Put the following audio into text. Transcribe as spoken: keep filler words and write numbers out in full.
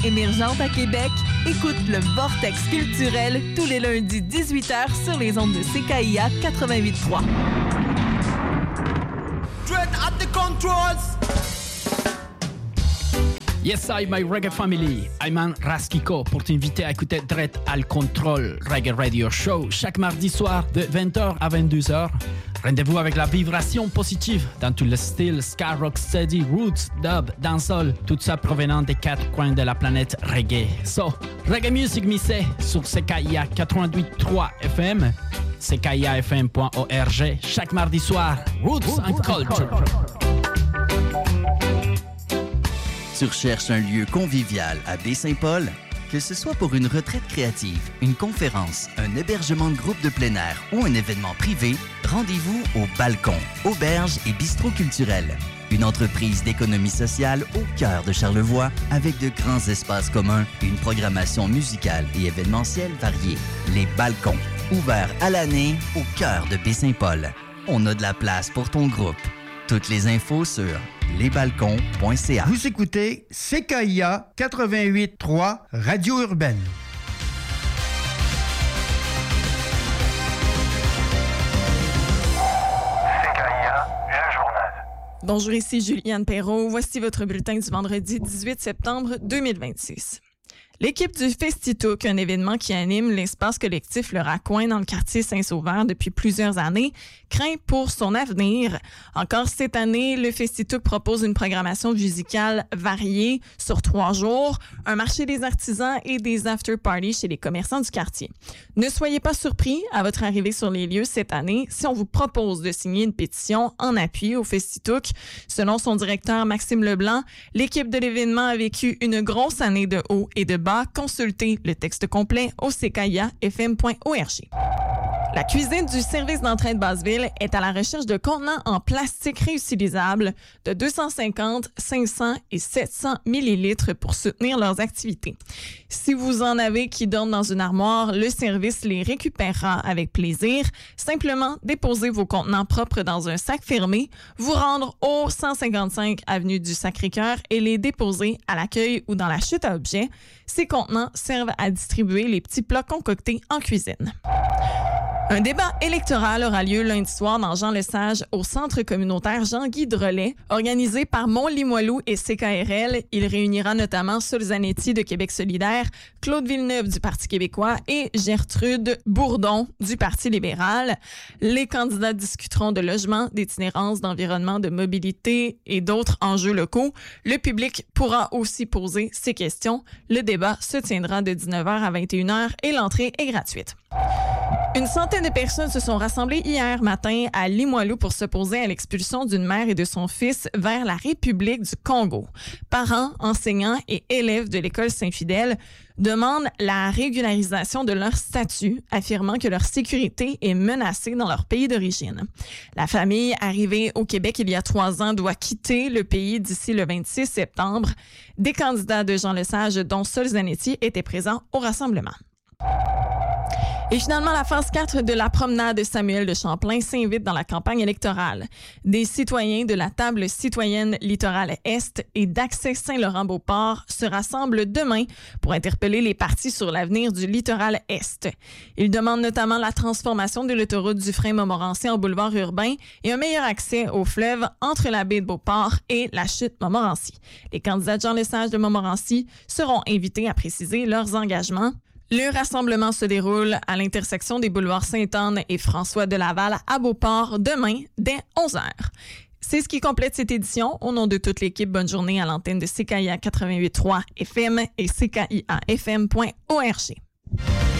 émergente à Québec, écoute le Vortex culturel tous les lundis dix-huit heures sur les ondes de C K I A quatre-vingt-huit point trois. Dread at the controls! Yes, I, my reggae family. I'm Raskiko pour t'inviter à écouter Dread al Control Reggae Radio Show chaque mardi soir de vingt heures à vingt-deux heures. Rendez-vous avec la vibration positive dans tout le style ska, rocksteady, roots, dub, dancehall, tout ça provenant des quatre coins de la planète reggae. So, reggae music mixé sur C K I A quatre-vingt-huit point trois F M, C K I A F M point org, chaque mardi soir, Roots and Culture. Tu recherches un lieu convivial à Baie-Saint-Paul? Que ce soit pour une retraite créative, une conférence, un hébergement de groupe de plein air ou un événement privé, rendez-vous au Balcon, Auberge et Bistrot culturel. Une entreprise d'économie sociale au cœur de Charlevoix avec de grands espaces communs et une programmation musicale et événementielle variée. Les Balcons, ouverts à l'année au cœur de Baie-Saint-Paul. On a de la place pour ton groupe. Toutes les infos sur les balcons point c a. Vous écoutez C K I A quatre-vingt-huit point trois Radio Urbaine. C K I A, le journal. Bonjour, ici Juliane Perrault. Voici votre bulletin du vendredi dix-huit septembre deux mille vingt-six. L'équipe du Festituc, un événement qui anime l'espace collectif Le Raccoin dans le quartier Saint-Sauveur depuis plusieurs années, craint pour son avenir. Encore cette année, le Festituc propose une programmation musicale variée sur trois jours, un marché des artisans et des after-parties chez les commerçants du quartier. Ne soyez pas surpris à votre arrivée sur les lieux cette année si on vous propose de signer une pétition en appui au Festituc. Selon son directeur Maxime Leblanc, l'équipe de l'événement a vécu une grosse année de haut et de bas. Consultez le texte complet au c k i a f m point org. La cuisine du service d'entraide Basseville est à la recherche de contenants en plastique réutilisables de deux cent cinquante, cinq cents et sept cents millilitres pour soutenir leurs activités. Si vous en avez qui dorment dans une armoire, le service les récupérera avec plaisir. Simplement déposez vos contenants propres dans un sac fermé, vous rendre au cent cinquante-cinq avenue du Sacré-Cœur et les déposer à l'accueil ou dans la chute à objets. Ces contenants servent à distribuer les petits plats concoctés en cuisine. Un débat électoral aura lieu lundi soir dans Jean-Lesage au centre communautaire Jean-Guy Drolet, organisé par Mont-Limoilou et C K R L. Il réunira notamment Sol Zanetti de Québec solidaire, Claude Villeneuve du Parti québécois et Gertrude Bourdon du Parti libéral. Les candidats discuteront de logement, d'itinérance, d'environnement, de mobilité et d'autres enjeux locaux. Le public pourra aussi poser ses questions. Le débat se tiendra de dix-neuf heures à vingt et une heures et l'entrée est gratuite. Une centaine de personnes se sont rassemblées hier matin à Limoilou pour s'opposer à l'expulsion d'une mère et de son fils vers la République du Congo. Parents, enseignants et élèves de l'école Saint-Fidèle demandent la régularisation de leur statut, affirmant que leur sécurité est menacée dans leur pays d'origine. La famille arrivée au Québec il y a trois ans doit quitter le pays d'ici le vingt-six septembre. Des candidats de Jean-Lesage, dont Sol Zanetti, étaient présents au rassemblement. Et finalement, la phase quatre de la promenade Samuel de Champlain s'invite dans la campagne électorale. Des citoyens de la table citoyenne Littoral Est et d'Accès Saint-Laurent-Beauport se rassemblent demain pour interpeller les partis sur l'avenir du Littoral Est. Ils demandent notamment la transformation de l'autoroute Dufresne-Montmorency en boulevard urbain et un meilleur accès au fleuve entre la baie de Beauport et la chute Montmorency. Les candidats de Jean-Lesage de Montmorency seront invités à préciser leurs engagements. Le rassemblement se déroule à l'intersection des boulevards Sainte-Anne et François de Laval à Beauport demain dès onze heures. C'est ce qui complète cette édition. Au nom de toute l'équipe, bonne journée à l'antenne de C K I A quatre-vingt-huit point trois F M et C K I A F M point org.